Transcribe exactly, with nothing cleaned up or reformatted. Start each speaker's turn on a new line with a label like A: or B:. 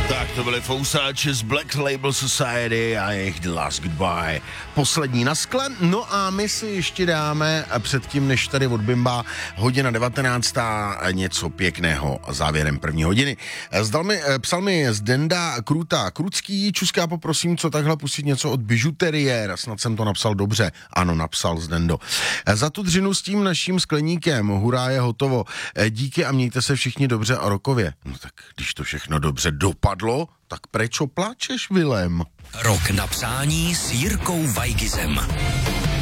A: Tak to byly Fousáči z Black Label Society a jejich The Last Goodbye. Poslední na skle. No a my si ještě dáme předtím, než tady odbimbá hodina devatenáctá něco pěkného závěrem první hodiny. Zdal mi, psal mi z Denda Kruta Krutský. Čuská, poprosím, co takhle pustit něco od bižuteriéra. Snad jsem to napsal dobře. Ano, napsal z Dendo. Za tu dřinu s tím naším skleníkem. Hurá, je hotovo. Díky a mějte se všichni dobře a rokově. No tak, když to všechno dobře dopadlo, tak prečo pláčeš, Vilém?
B: Rok na přání s Jirkou Vajgizem.